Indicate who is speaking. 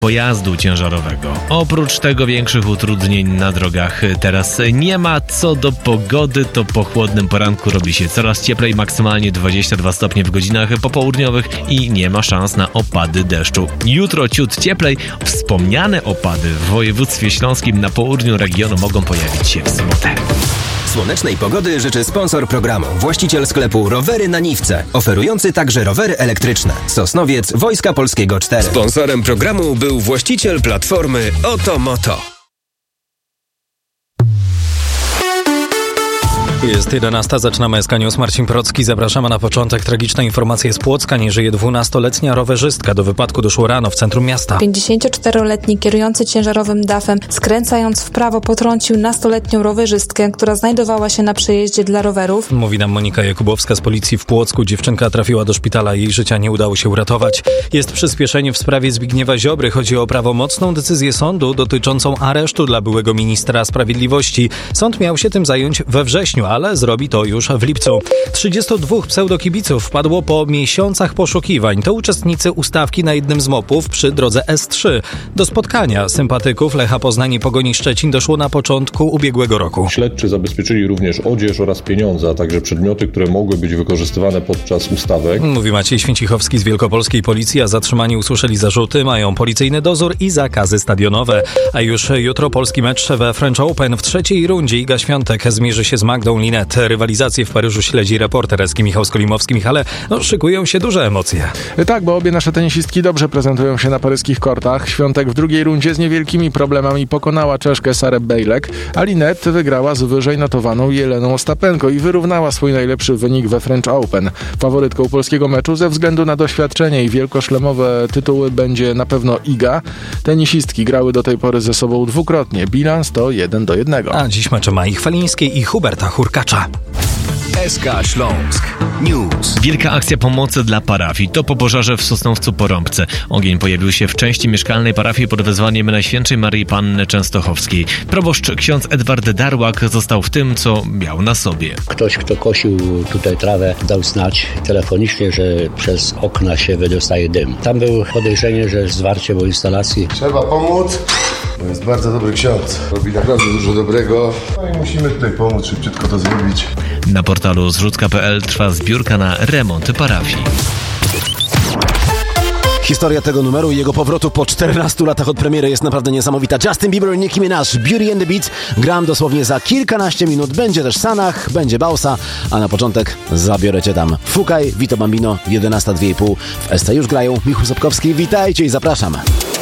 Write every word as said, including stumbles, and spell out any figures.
Speaker 1: pojazdu ciężarowego. Oprócz tego większych utrudnień na drogach teraz nie ma. Co do pogody, to po chłodnym poranku robi się coraz cieplej, maksymalnie dwadzieścia dwa stopnie w godzinach popołudniowych i nie ma szans na opady deszczu. Jutro ciut cieplej. Wspomniane opady w województwie śląskim na południu regionu mogą pojawić się w sobotę.
Speaker 2: Słonecznej pogody życzy sponsor programu, właściciel sklepu Rowery na Niwce, oferujący także rowery elektryczne. Sosnowiec Wojska Polskiego cztery. Sponsorem programu był właściciel platformy Oto Moto.
Speaker 3: Jest jedenasta, zaczynamy S K News. Marcin Procki, zapraszamy na początek. Tragiczne informacje z Płocka. Nie żyje dwunastoletnia rowerzystka. Do wypadku doszło rano w centrum miasta.
Speaker 4: pięćdziesięcioczteroletni kierujący ciężarowym dafem, skręcając w prawo, potrącił nastoletnią rowerzystkę, która znajdowała się na przejeździe dla rowerów.
Speaker 3: Mówi nam Monika Jakubowska z policji w Płocku. Dziewczynka trafiła do szpitala, jej życia nie udało się uratować. Jest przyspieszenie w sprawie Zbigniewa Ziobry. Chodzi o prawomocną decyzję sądu dotyczącą aresztu dla byłego ministra sprawiedliwości. Sąd miał się tym zająć we wrześniu, ale zrobi to już w lipcu. trzydziestu dwóch pseudokibiców wpadło po miesiącach poszukiwań. To uczestnicy ustawki na jednym z mopów przy drodze S trzy. Do spotkania sympatyków Lecha Poznań i Pogoni Szczecin doszło na początku ubiegłego roku.
Speaker 5: Śledczy zabezpieczyli również odzież oraz pieniądze, a także przedmioty, które mogły być wykorzystywane podczas ustawek.
Speaker 3: Mówi Maciej Święcichowski z Wielkopolskiej Policji, a zatrzymani usłyszeli zarzuty, mają policyjny dozór i zakazy stadionowe. A już jutro polski mecz we French Open. W trzeciej rundzie Iga Świątek zmierzy się z Magdą Linet. Rywalizację w Paryżu śledzi reporter S K Michał Skolimowski. Michale, no, szykują się duże emocje.
Speaker 6: Tak, bo obie nasze tenisistki dobrze prezentują się na paryskich kortach. Świątek w drugiej rundzie z niewielkimi problemami pokonała Czeszkę Sarę Bejlek, a Linet wygrała z wyżej notowaną Jeleną Ostapenko i wyrównała swój najlepszy wynik we French Open. Faworytką polskiego meczu ze względu na doświadczenie i wielkoszlemowe tytuły będzie na pewno Iga. Tenisistki grały do tej pory ze sobą dwukrotnie. Bilans to jeden do jednego.
Speaker 3: A dziś mecze Mai Chwalińskiej i Huberta Hurkacza.
Speaker 2: S K Śląsk News.
Speaker 1: Wielka akcja pomocy dla parafii. To po pożarze w Sosnowcu-Porąbce. Ogień pojawił się w części mieszkalnej parafii pod wezwaniem Najświętszej Maryi Panny Częstochowskiej. Proboszcz ksiądz Edward Darłak został w tym, co miał na sobie.
Speaker 7: Ktoś, kto kosił tutaj trawę, dał znać telefonicznie, że przez okna się wydostaje dym. Tam było podejrzenie, że zwarcie było instalacji.
Speaker 8: Trzeba pomóc. To jest bardzo dobry ksiądz. Robi naprawdę dużo dobrego. No i musimy tutaj pomóc, szybciutko to zrobić.
Speaker 1: Na portalu zrzutka kropka p l trwa zbiórka na remont parafii.
Speaker 9: Historia tego numeru i jego powrotu po czternastu latach od premiery jest naprawdę niesamowita. Justin Bieber, Nicki Minaj, Beauty and the Beat. Gram dosłownie za kilkanaście minut. Będzie też Sanach, będzie Bausa, a na początek zabiorę cię tam. Fukaj, Vito Bambino, jedenasta dwie i pół. W S C już grają. Michał Sobkowski, witajcie i zapraszam.